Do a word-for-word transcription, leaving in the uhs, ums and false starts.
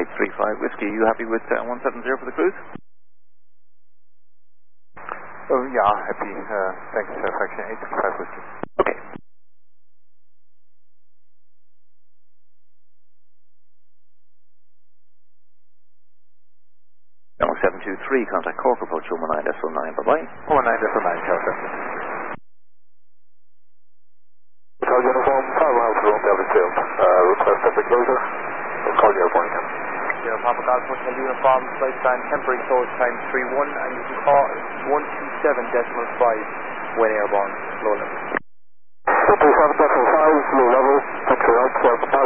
three five Whiskey. Are you happy with uh, one seven zero for the cruise? Oh, yeah, happy. Uh, thanks, uh, fraction eight three five Whiskey. Okay. Number seven two three, contact Cork, approach one nine decimal nine, bye-bye. one nine decimal nine, ciao, sir. Hotel Uniform, five miles to room altitude. Uh, request traffic closure. We'll call you airport again. Zero Papa Golf Hotel Uniform, flight plan temporary close time three one, and you can call one two seven decimal five when airborne, low level. one two seven decimal five, low level, country outside.